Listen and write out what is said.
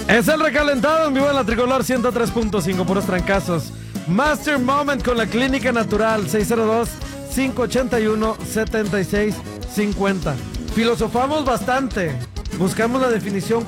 Es el recalentado en vivo en la Tricolor 103.5, puros trancazos. Master Moment con la Clínica Natural, 602-581-7650. Filosofamos bastante, buscamos la definición